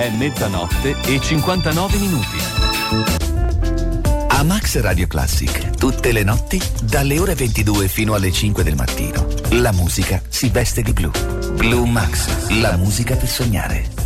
È mezzanotte e 59 minuti. A Max Radio Classic, tutte le notti, dalle ore 22 fino alle 5 del mattino, la musica si veste di blu. Blue Max, la musica per sognare.